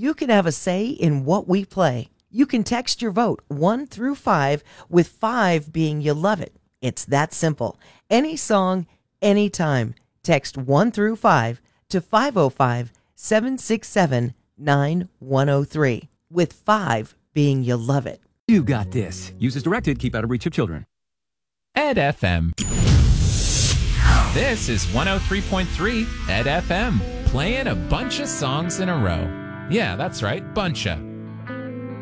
you can have a say in what we play. You can text your vote 1 through 5, with 5 being you love it. It's that simple. Any song, anytime. Text 1 through 5 to 505-767-9103, with 5 being you love it. You got this. Use as directed. Keep out of reach of children. Ed FM. This is 103.3 Ed FM, playing a bunch of songs in a row. Yeah, that's right, buncha.